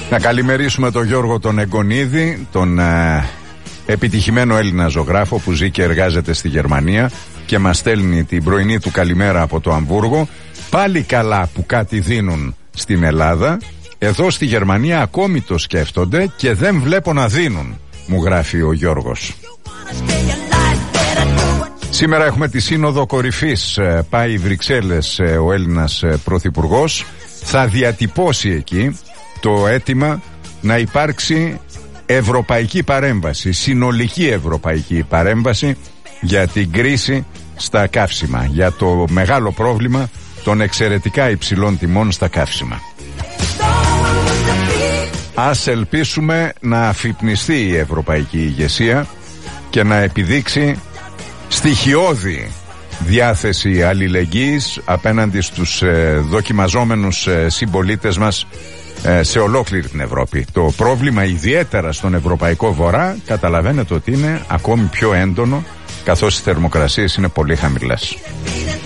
Να καλημερίσουμε τον Γιώργο τον Εγκονίδη, τον επιτυχημένο Έλληνα ζωγράφο που ζει και εργάζεται στη Γερμανία και μας στέλνει την πρωινή του καλημέρα από το Αμβούργο. Πάλι καλά που κάτι δίνουν στην Ελλάδα. Εδώ στη Γερμανία ακόμη το σκέφτονται και δεν βλέπω να δίνουν, μου γράφει ο Γιώργος. Σήμερα έχουμε τη Σύνοδο Κορυφής. Πάει Βρυξέλλες ο Έλληνας Πρωθυπουργός. Θα διατυπώσει εκεί το αίτημα να υπάρξει ευρωπαϊκή παρέμβαση, συνολική ευρωπαϊκή παρέμβαση για την κρίση στα καύσιμα, για το μεγάλο πρόβλημα των εξαιρετικά υψηλών τιμών στα καύσιμα. Ας ελπίσουμε να αφυπνιστεί η ευρωπαϊκή ηγεσία και να επιδείξει στοιχειώδη διάθεση αλληλεγγύης απέναντι στους δοκιμαζόμενους συμπολίτες μας σε ολόκληρη την Ευρώπη. Το πρόβλημα ιδιαίτερα στον Ευρωπαϊκό Βορρά καταλαβαίνετε ότι είναι ακόμη πιο έντονο, καθώς οι θερμοκρασίες είναι πολύ χαμηλές.